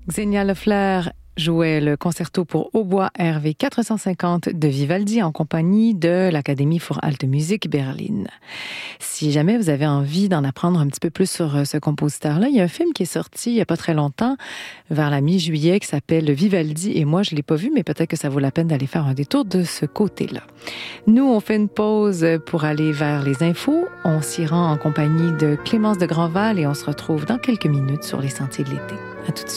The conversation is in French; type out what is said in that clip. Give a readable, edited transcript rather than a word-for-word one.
Xenia Lefleur jouait le concerto pour hautbois RV 450 de Vivaldi en compagnie de l'Académie für Alte Musik Berlin. Si jamais vous avez envie d'en apprendre un petit peu plus sur ce compositeur-là, il y a un film qui est sorti il n'y a pas très longtemps, vers la mi-juillet, qui s'appelle Vivaldi et moi. Je ne l'ai pas vu, mais peut-être que ça vaut la peine d'aller faire un détour de ce côté-là. Nous, on fait une pause pour aller vers les infos. On s'y rend en compagnie de Clémence de Grandval et on se retrouve dans quelques minutes sur les sentiers de l'été. À tout de suite.